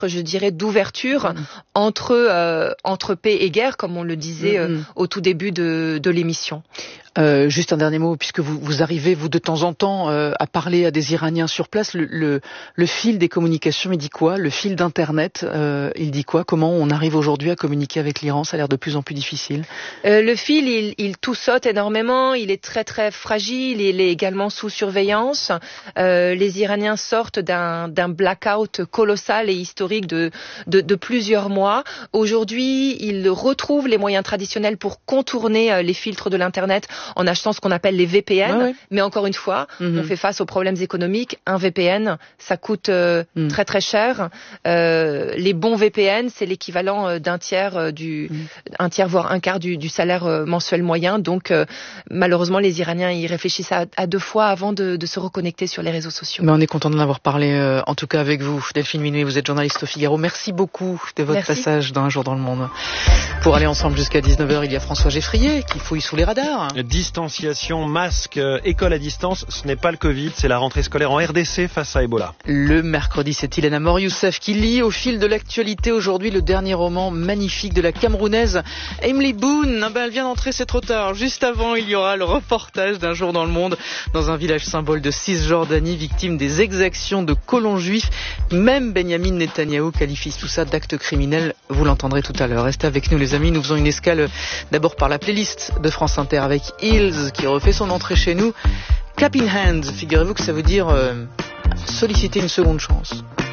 je dirais, d'ouverture entre paix et guerre, comme on le disait au tout début de l'émission. Juste un dernier mot, puisque vous arrivez, vous, de temps en temps, à parler à des Iraniens sur place. Le fil des communications, il dit quoi? Le fil d'Internet, il dit quoi? Comment on arrive aujourd'hui à communiquer avec l'Iran? Ça a l'air de plus en plus difficile. Le fil, il tout saute énormément, il est très très fragile, il est également sous surveillance. Les Iraniens sortent d'un blackout colossal et historique de plusieurs mois. Aujourd'hui, ils retrouvent les moyens traditionnels pour contourner les filtres de l'Internet en achetant ce qu'on appelle les VPN. Mais encore une fois, on fait face aux problèmes économiques. Un VPN, ça coûte très très cher. Les bons VPN, c'est l'équivalent d'un tiers voire un quart du salaire mensuel moyen. Donc malheureusement, les Iraniens y réfléchissent à deux fois avant de se reconnecter sur les réseaux sociaux. Mais on est content d'en avoir parlé, en tout cas avec vous. Delphine Minuit, vous êtes journaliste au Figaro. Merci beaucoup de votre passage dans Un jour dans le monde. Pour aller ensemble jusqu'à 19h, il y a François Geffrier qui fouille sous les radars. Distanciation, masque, école à distance, ce n'est pas le Covid, c'est la rentrée scolaire en RDC face à Ebola. Le mercredi, c'est Ilana Mor-Youssef qui lit au fil de l'actualité aujourd'hui le dernier roman magnifique de la Camerounaise Emily Boone. Elle vient d'entrer, c'est trop tard. Juste avant, il y aura le reportage d'Un jour dans le monde dans un village symbole de Cisjordanie, victime des exactions de colons juifs. Même Benjamin Netanyahou qualifie tout ça d'acte criminel. Vous l'entendrez tout à l'heure. Restez avec nous les amis, nous faisons une escale d'abord par la playlist de France Inter avec Hills qui refait son entrée chez nous. Clap in hands, figurez-vous que ça veut dire solliciter une seconde chance.